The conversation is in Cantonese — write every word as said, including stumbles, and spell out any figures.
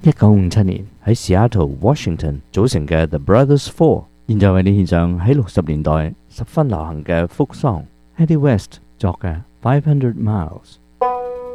一九五七年喺 Seattle、Washington 組成嘅 The Brothers Four， 現在為你獻上喺六十年代十分流行嘅 folk song Eddie West 作嘅《Five Hundred Miles》。